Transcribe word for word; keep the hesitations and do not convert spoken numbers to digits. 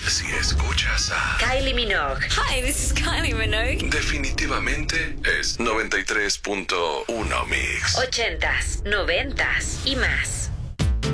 Si escuchas a Kylie Minogue. Hi, this is Kylie Minogue. definitivamente es noventa y tres punto uno Mix. Ochentas, noventas y más.